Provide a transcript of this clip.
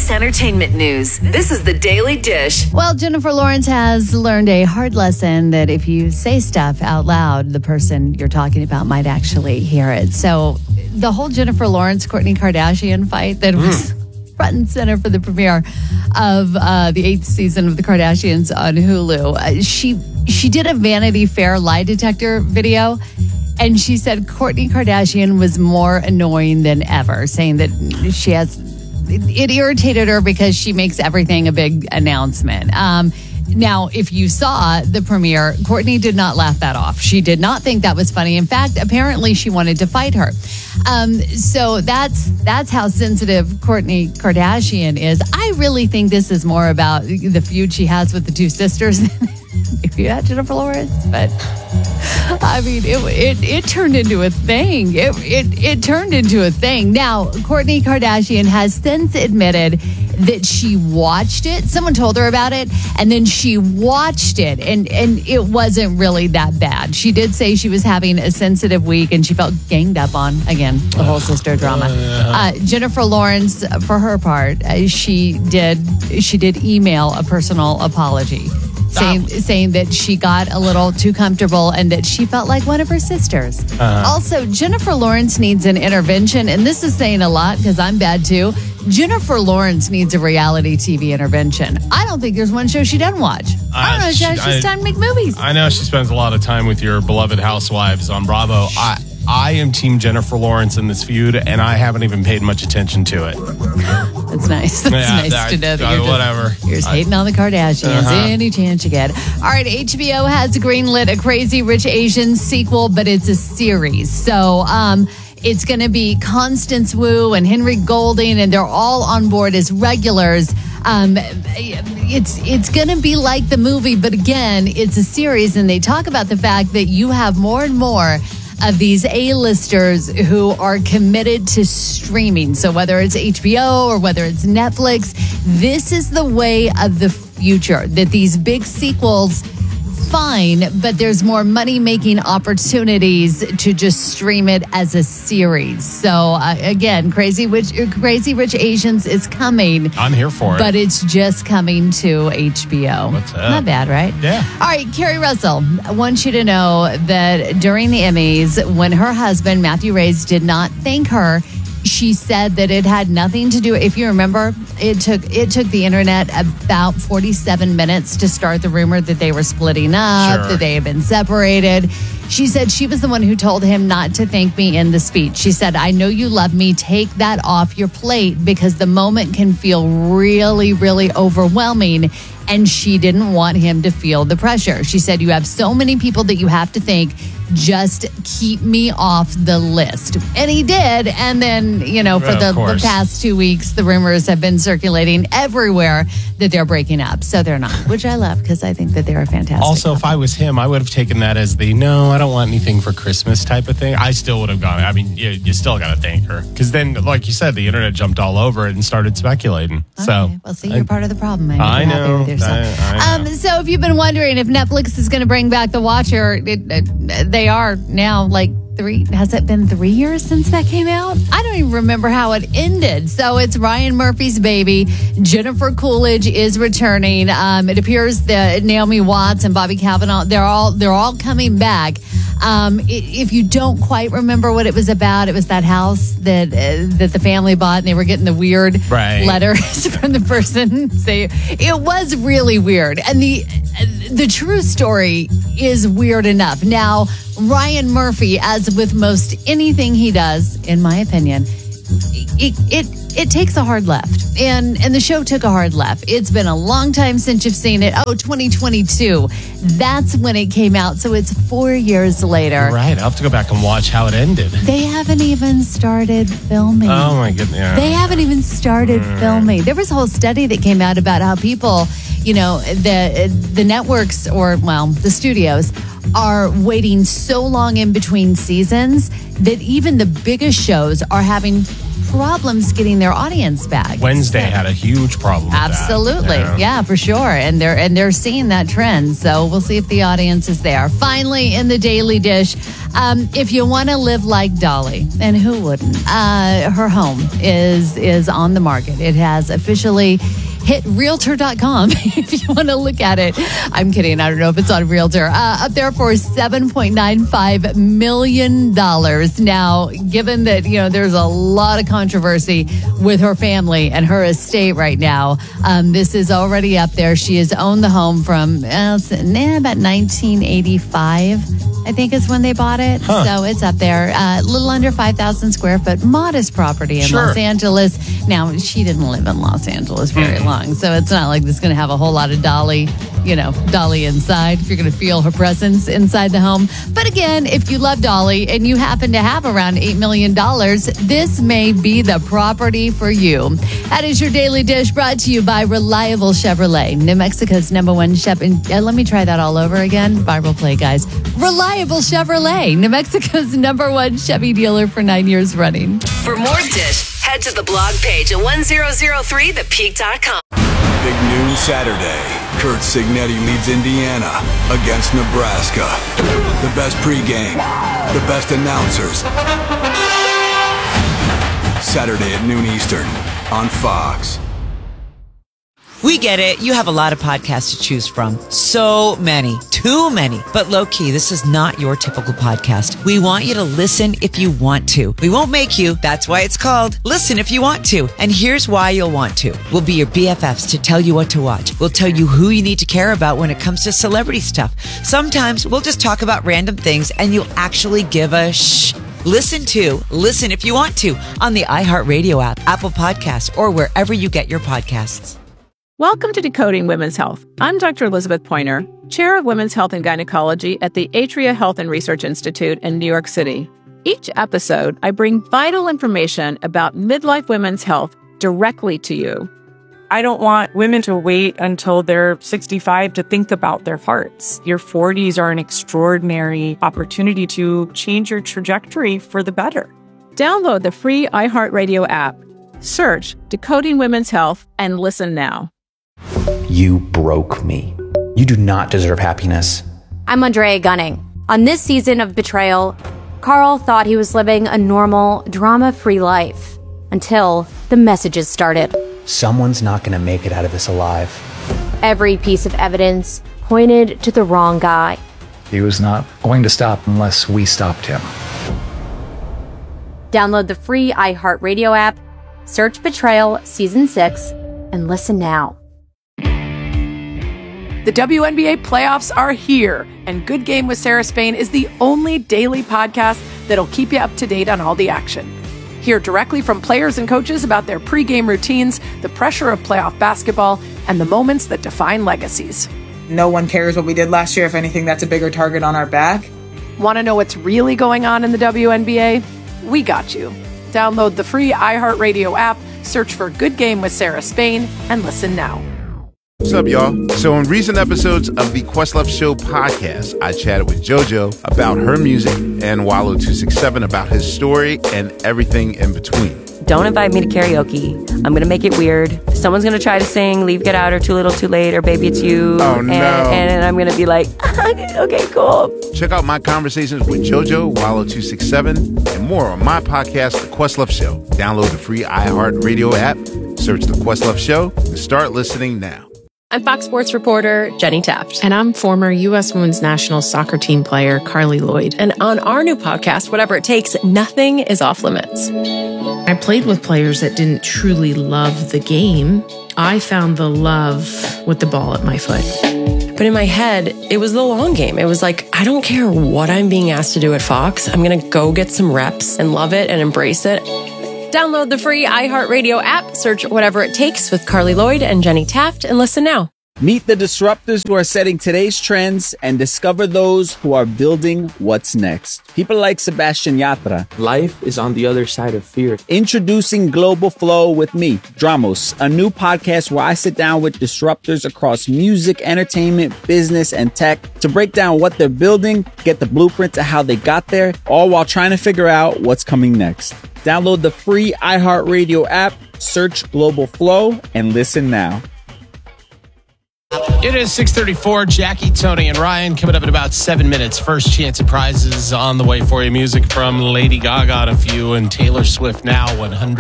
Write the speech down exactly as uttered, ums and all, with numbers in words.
latest entertainment news. This is the Daily Dish. Well, Jennifer Lawrence has learned a hard lesson that if you say stuff out loud, the person you're talking about might actually hear it. So the whole Jennifer Lawrence, Kourtney Kardashian fight that was mm. front and center for the premiere of uh, the eighth season of The Kardashians on Hulu. Uh, she she did a Vanity Fair lie detector video. And she said Kourtney Kardashian was more annoying than ever, saying that she has, it irritated her because she makes everything a big announcement. Um, now, if you saw the premiere, Kourtney did not laugh that off. She did not think that was funny. In fact, apparently she wanted to fight her. Um, so that's that's how sensitive Kourtney Kardashian is. I really think this is more about the feud she has with the two sisters than if you had Jennifer Lawrence, but I mean, it, it it turned into a thing. It, it it turned into a thing. Now, Kourtney Kardashian has since admitted that she watched it. Someone told her about it, and then she watched it, and, and it wasn't really that bad. She did say she was having a sensitive week, and she felt ganged up on, again, the whole sister drama. Uh, Jennifer Lawrence, for her part, uh, she did she did email a personal apology. Saying, saying that she got a little too comfortable and that she felt like one of her sisters. Uh-huh. Also, Jennifer Lawrence needs an intervention, and this is saying a lot because I'm bad too. Jennifer Lawrence needs a reality T V intervention. I don't think there's one show she doesn't watch. I don't know. She, she, she's I, time to make movies. I know she spends a lot of time with your beloved housewives on Bravo. I I am Team Jennifer Lawrence in this feud, and I haven't even paid much attention to it. That's nice. That's yeah, nice that, to know that uh, you're just, whatever. You're just hating on the Kardashians uh-huh. any chance you get. All right, H B O has greenlit a Crazy Rich Asians sequel, but it's a series. So um, it's going to be Constance Wu and Henry Golding, and they're all on board as regulars. Um, it's it's going to be like the movie, but again, it's a series, and they talk about the fact that you have more and more of these A-listers who are committed to streaming. So whether it's H B O or whether it's Netflix, this is the way of the future, that these big sequels, fine, but there's more money-making opportunities to just stream it as a series. So uh, again, Crazy Rich, Crazy Rich Asians is coming. I'm here for it. But it's just coming to H B O. What's up? Not bad, right? Yeah. All right, Carrie Russell, I want you to know that during the Emmys, when her husband, Matthew Reyes, did not thank her, she said that it had nothing to do. If you remember, it took it took the internet about forty-seven minutes to start the rumor that they were splitting up, sure. that they had been separated. She said she was the one who told him not to thank me in the speech. She said, I know you love me. Take that off your plate because the moment can feel really, really overwhelming. And she didn't want him to feel the pressure. She said, you have so many people that you have to thank. Just keep me off the list. And he did. And then, you know, for the, the past two weeks, the rumors have been circulating everywhere that they're breaking up. So they're not, which I love because I think that they're a fantastic Also, couple. if I was him, I would have taken that as the, no, I don't want anything for Christmas type of thing. I still would have gone. I mean, you, you still got to thank her. Because then, like you said, the internet jumped all over it and started speculating. Okay. So, well, see, you're I, part of the problem. I, I know. With yourself. I, I know. Um, so if you've been wondering if Netflix is going to bring back The Watcher, it, it, they are now like three. Has it been three years since that came out? I don't even remember how it ended. So it's Ryan Murphy's baby. Jennifer Coolidge is returning. Um, it appears that Naomi Watts and Bobby Cavanaugh, they're all they're all coming back. Um, if you don't quite remember what it was about, it was that house that uh, that the family bought, and they were getting the weird right. letters from the person. Say it was really weird, and the the true story is weird enough. Now, Ryan Murphy, as with most anything he does, in my opinion, it it it takes a hard left, and and the show took a hard left. It's been a long time since you've seen it. Oh, twenty twenty-two. That's when it came out. So it's four years later. Right. I'll have to go back and watch how it ended. They haven't even started filming. Oh, my goodness. Yeah. They haven't even started mm. filming. There was a whole study that came out about how people, you know, the the networks or, well, the studios are waiting so long in between seasons that even the biggest shows are having problems getting their audience back. Wednesday So- had a huge problem with that. Absolutely. Yeah. Yeah, for sure. And they're and they're seeing that trend. So we'll see if the audience is there. Finally, in the Daily Dish, um, if you want to live like Dolly, and who wouldn't? Uh, her home is is on the market. It has officially hit realtor dot com if you want to look at it. I'm kidding. I don't know if it's on Realtor. Uh, up there for seven point nine five million dollars. Now, given that, you know, there's a lot of controversy with her family and her estate right now, um, this is already up there. She has owned the home from uh, about nineteen eighty-five. I think is when they bought it. Huh. So it's up there. A uh, little under five thousand square foot, modest property in Sure. Los Angeles. Now, she didn't live in Los Angeles very long, so it's not like this is going to have a whole lot of Dolly, you know, Dolly inside, if you're going to feel her presence inside the home. But again, if you love Dolly and you happen to have around eight million dollars, this may be the property for you. That is your Daily Dish, brought to you by Reliable Chevrolet, New Mexico's number one Chevrolet. Uh, let me try that all over again. Viral play, guys. Reliable Chevrolet, New Mexico's number one Chevy dealer for nine years running. For more Dish, head to the blog page at ten oh three the peak dot com. Big noon Saturday. Kurt Signetti leads Indiana against Nebraska. The best pregame, the best announcers. Saturday at noon Eastern on Fox. We get it. You have a lot of podcasts to choose from. So many. Too many. But low key, this is not your typical podcast. We want you to listen if you want to. We won't make you. That's why it's called Listen If You Want To. And here's why you'll want to. We'll be your B F Fs to tell you what to watch. We'll tell you who you need to care about when it comes to celebrity stuff. Sometimes we'll just talk about random things and you'll actually give a shh. Listen to Listen If You Want To on the iHeartRadio app, Apple Podcasts, or wherever you get your podcasts. Welcome to Decoding Women's Health. I'm Doctor Elizabeth Pointer, Chair of Women's Health and Gynecology at the Atria Health and Research Institute in New York City. Each episode, I bring vital information about midlife women's health directly to you. I don't want women to wait until they're sixty-five to think about their hearts. Your forties are an extraordinary opportunity to change your trajectory for the better. Download the free iHeartRadio app. Search Decoding Women's Health and listen now. You broke me. You do not deserve happiness. I'm Andrea Gunning. On this season of Betrayal, Carl thought he was living a normal, drama-free life until the messages started. Someone's not going to make it out of this alive. Every piece of evidence pointed to the wrong guy. He was not going to stop unless we stopped him. Download the free iHeartRadio app, search Betrayal Season six, and listen now. The W N B A playoffs are here, and Good Game with Sarah Spain is the only daily podcast that'll keep you up to date on all the action. Hear directly from players and coaches about their pregame routines, the pressure of playoff basketball, and the moments that define legacies. No one cares what we did last year. If anything, that's a bigger target on our back. Want to know what's really going on in the W N B A? We got you. Download the free iHeartRadio app, search for Good Game with Sarah Spain, and listen now. What's up, y'all? So in recent episodes of the Questlove Show podcast, I chatted with JoJo about her music and Wallow two sixty-seven about his story and everything in between. Don't invite me to karaoke. I'm going to make it weird. Someone's going to try to sing Leave, Get Out, or Too Little, Too Late, or Baby, It's You. Oh, no. And, and I'm going to be like, okay, cool. Check out my conversations with JoJo, Wallow two sixty-seven, and more on my podcast, The Questlove Show. Download the free iHeartRadio app, search The Questlove Show, and start listening now. I'm Fox Sports reporter Jenny Taft. And I'm former U S Women's National Soccer Team player Carly Lloyd. And on our new podcast, Whatever It Takes, nothing is off limits. I played with players that didn't truly love the game. I found the love with the ball at my foot. But in my head, it was the long game. It was like, I don't care what I'm being asked to do at Fox. I'm going to go get some reps and love it and embrace it. Download the free iHeartRadio app, search Whatever It Takes with Carly Lloyd and Jenny Taft, and listen now. Meet the disruptors who are setting today's trends and discover those who are building what's next. People like Sebastian Yatra. Life is on the other side of fear. Introducing Global Flow with me, Dramos, a new podcast where I sit down with disruptors across music, entertainment, business, and tech to break down what they're building, get the blueprint to how they got there, all while trying to figure out what's coming next. Download the free iHeartRadio app, search Global Flow, and listen now. It is six thirty-four. Jackie, Tony, and Ryan coming up in about seven minutes. First chance at prizes on the way for you. Music from Lady Gaga and a few, and Taylor Swift now one hundred.